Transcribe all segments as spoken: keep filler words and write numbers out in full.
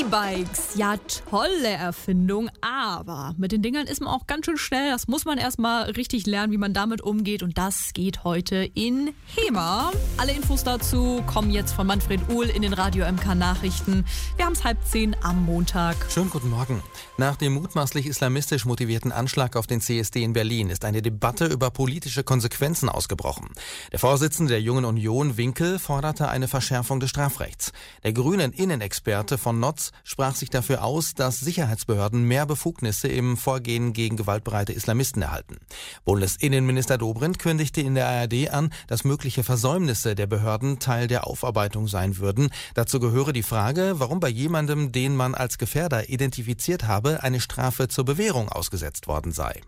E-Bikes, ja tolle Erfindung, aber mit den Dingern ist man auch ganz schön schnell. Das muss man erstmal richtig lernen, wie man damit umgeht, und das geht heute in HEMA. Alle Infos dazu kommen jetzt von Manfred Uhl in den Radio M K Nachrichten. Wir haben es halb zehn am Montag. Schönen guten Morgen. Nach dem mutmaßlich islamistisch motivierten Anschlag auf den C S D in Berlin ist eine Debatte über politische Konsequenzen ausgebrochen. Der Vorsitzende der Jungen Union, Winkel, forderte eine Verschärfung des Strafrechts. Der grünen Innenexperte von Notz sprach sich dafür aus, dass Sicherheitsbehörden mehr Befugnisse im Vorgehen gegen gewaltbereite Islamisten erhalten. Bundesinnenminister Dobrindt kündigte in der A R D an, dass mögliche Versäumnisse der Behörden Teil der Aufarbeitung sein würden. Dazu gehöre die Frage, warum bei jemandem, den man als Gefährder identifiziert habe, eine Strafe zur Bewährung ausgesetzt worden sei.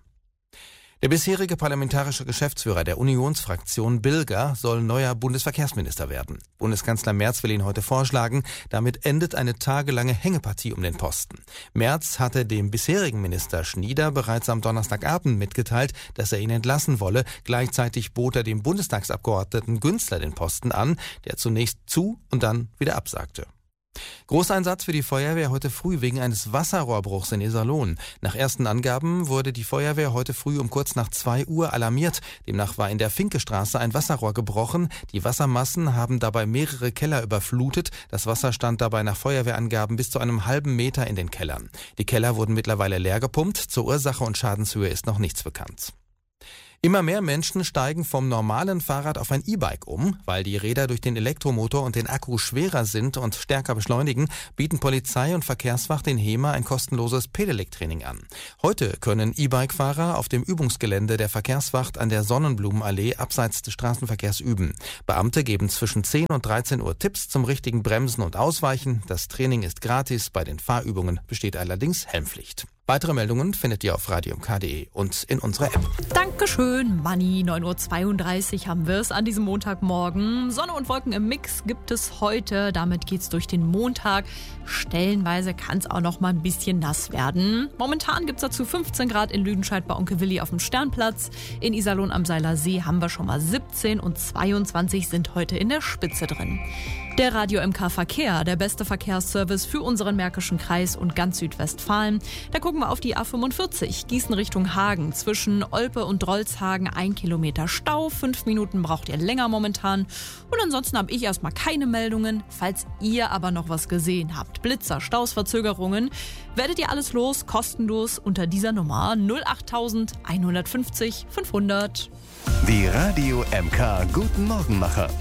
Der bisherige parlamentarische Geschäftsführer der Unionsfraktion Bilger soll neuer Bundesverkehrsminister werden. Bundeskanzler Merz will ihn heute vorschlagen. Damit endet eine tagelange Hängepartie um den Posten. Merz hatte dem bisherigen Minister Schnieder bereits am Donnerstagabend mitgeteilt, dass er ihn entlassen wolle. Gleichzeitig bot er dem Bundestagsabgeordneten Günzler den Posten an, der zunächst zu und dann wieder absagte. Großeinsatz für die Feuerwehr heute früh wegen eines Wasserrohrbruchs in Iserlohn. Nach ersten Angaben wurde die Feuerwehr heute früh um kurz nach zwei Uhr alarmiert. Demnach war in der Finkestraße ein Wasserrohr gebrochen. Die Wassermassen haben dabei mehrere Keller überflutet. Das Wasser stand dabei nach Feuerwehrangaben bis zu einem halben Meter in den Kellern. Die Keller wurden mittlerweile leer gepumpt. Zur Ursache und Schadenshöhe ist noch nichts bekannt. Immer mehr Menschen steigen vom normalen Fahrrad auf ein E-Bike um. Weil die Räder durch den Elektromotor und den Akku schwerer sind und stärker beschleunigen, bieten Polizei und Verkehrswacht in HEMA ein kostenloses Pedelec-Training an. Heute können E-Bike-Fahrer auf dem Übungsgelände der Verkehrswacht an der Sonnenblumenallee abseits des Straßenverkehrs üben. Beamte geben zwischen zehn und dreizehn Uhr Tipps zum richtigen Bremsen und Ausweichen. Das Training ist gratis, bei den Fahrübungen besteht allerdings Helmpflicht. Weitere Meldungen findet ihr auf radio m k punkt d e und in unserer App. Dankeschön, Manni. neun Uhr zweiunddreißig haben wir es an diesem Montagmorgen. Sonne und Wolken im Mix gibt es heute. Damit geht's durch den Montag. Stellenweise kann es auch noch mal ein bisschen nass werden. Momentan gibt's dazu fünfzehn Grad in Lüdenscheid bei Onkel Willi auf dem Sternplatz. In Iserlohn am Seiler See haben wir schon mal siebzehn und zweiundzwanzig sind heute in der Spitze drin. Der Radio M K Verkehr, der beste Verkehrsservice für unseren Märkischen Kreis und ganz Südwestfalen. Da gucken wir auf die A fünfundvierzig, Gießen Richtung Hagen. Zwischen Olpe und Drolshagen ein Kilometer Stau. Fünf Minuten braucht ihr länger momentan. Und ansonsten habe ich erstmal keine Meldungen. Falls ihr aber noch was gesehen habt, Blitzer, Staus, Verzögerungen, werdet ihr alles los, kostenlos unter dieser Nummer null acht eins fünf null fünfhundert. Die Radio M K Guten Morgenmacher.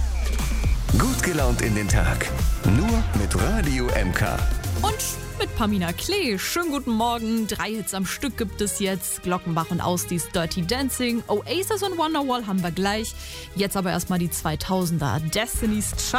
Gut gelaunt in den Tag. Nur mit Radio M K. Und mit Pamina Klee. Schönen guten Morgen. Drei Hits am Stück gibt es jetzt. Glockenbach und Austies Dirty Dancing. Oasis und Wonderwall haben wir gleich. Jetzt aber erstmal die zweitausender. Destiny's Child.